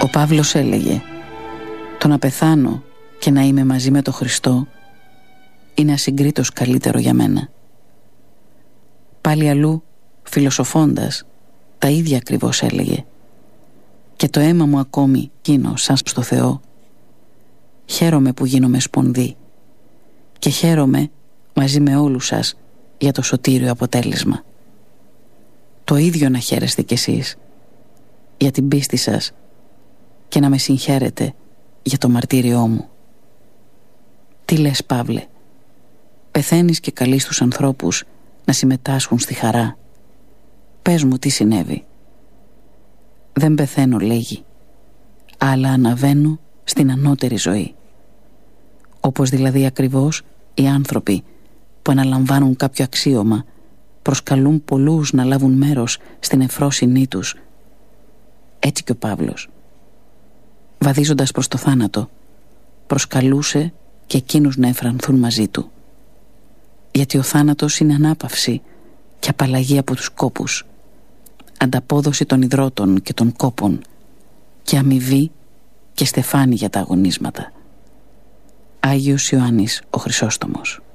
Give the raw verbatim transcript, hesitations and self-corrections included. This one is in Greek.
Παύλος έλεγε: «Το να πεθάνω και να είμαι μαζί με τον Χριστό είναι ασυγκρίτως καλύτερο για μένα». Πάλι αλλού, φιλοσοφώντας, τα ίδια ακριβώς έλεγε: «Και το αίμα μου ακόμη γίνω σαν στο Θεό. Χαίρομαι που γίνομαι σπονδί και χαίρομαι μαζί με όλους σας για το σωτήριο αποτέλεσμα». Το ίδιο να χαίρεστε κι εσείς για την πίστη σας και να με συγχαίρετε για το μαρτύριό μου. Τι λες, Παύλε? Πεθαίνεις και καλείς τους ανθρώπους να συμμετάσχουν στη χαρά. Πες μου τι συνέβη. Δεν πεθαίνω, λέγει, αλλά αναβαίνω στην ανώτερη ζωή. Όπως δηλαδή ακριβώς οι άνθρωποι που αναλαμβάνουν κάποιο αξίωμα προσκαλούν πολλούς να λάβουν μέρος στην ευφρόσυνή τους. Έτσι και ο Παύλος, βαδίζοντας προς το θάνατο, προσκαλούσε και εκείνους να εφρανθούν μαζί του. Γιατί ο θάνατος είναι ανάπαυση και απαλλαγή από τους κόπους, ανταπόδοση των ιδρώτων και των κόπων και αμοιβή και στεφάνι για τα αγωνίσματα. Άγιος Ιωάννης ο Χρυσόστομος.